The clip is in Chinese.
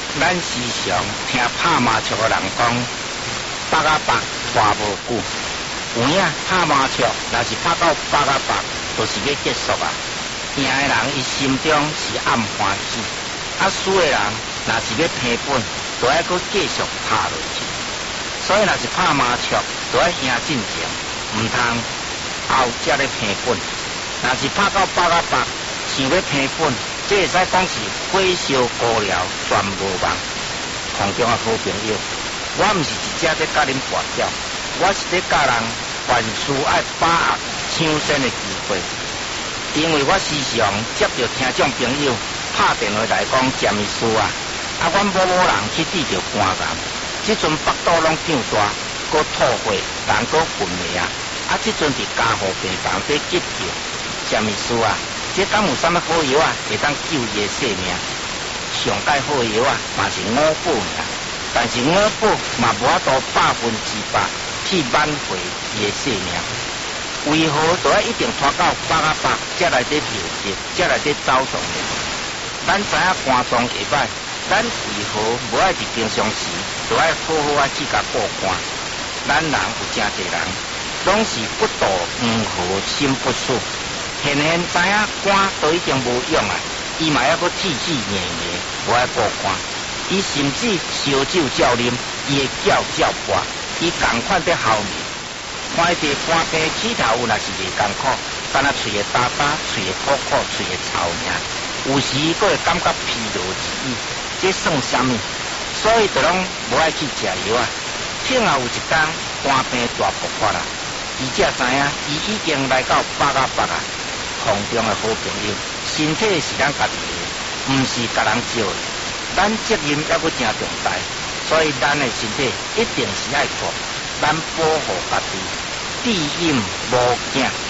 咱时常听拍麻将的人讲，8啊8拖无久。有影拍麻将，若是拍到8啊8，就是要结束啊。赢的人伊心中是暗欢喜，输的人若是要赔本，就要搁继续拍落去。所以若是拍麻将，就要赢进前，毋通后才咧赔本。若是拍到8啊8，想要赔本，这会使讲是火烧锅燎，全无望。空中的好朋友，我毋是一只在甲恁跋筊，我是在教人凡事爱把握抢先的机会。因为我时常接到听众朋友拍电话来讲詹医师啊，阮某人去治着肝癌，即阵腹肚拢胀大，搁吐血，人搁昏迷啊，即阵伫加护病房在急救。詹医师啊，这敢有啥物好药啊，会当救伊的性命？上界好药啊，嘛是五宝尔，但是五宝嘛无法度100%去挽回伊的性命。为何都要一定拖到8啊8才来得救治，才来得走动呢？咱知影肝脏会歹，咱为何无爱伫平常时都爱好好去甲顾肝？咱人有真侪人，总是不度黄河心不死。现知影肝都已经无用啊，伊嘛还阁气气硬硬，无爱顾肝。伊甚至烧酒照啉，伊会叫破，伊共款在效命。看着肝病起头有若是袂艰苦，敢若喙会打打，喙会苦苦，喙会臭尔，有时佫会感觉疲劳之意，这算啥物？所以就拢无爱去食药啊。听啊有一天肝病大爆发啦，伊才知影伊已经来到8啊8啊。空中的好朋友，身体是咱家己的，毋是甲人借的，咱责任还阁真重大，所以咱的身体一定是爱顾，咱保护家己，知音无惊。